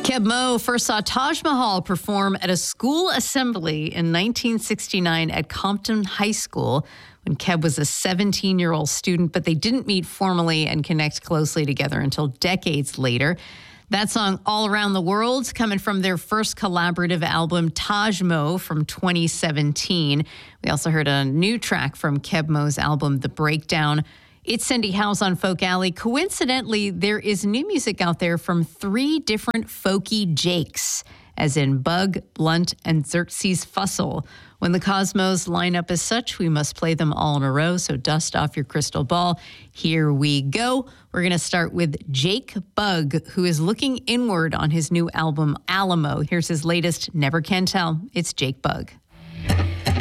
Keb Mo first saw Taj Mahal perform at a school assembly in 1969 at Compton High School when Keb was a 17-year-old student, but they didn't meet formally and connect closely together until decades later. That song, All Around the World, coming from their first collaborative album, Taj Mo, from 2017. We also heard a new track from Keb Mo's album, The Breakdown. It's Cindy House on Folk Alley. Coincidentally, there is new music out there from 3 different folky Jakes, as in Bug, Blunt, and Xerxes Fussell. When the Cosmos line up as such, we must play them all in a row, so dust off your crystal ball. Here we go. We're going to start with Jake Bug, who is looking inward on his new album, Alamo. Here's his latest, Never Can Tell. It's Jake Bug.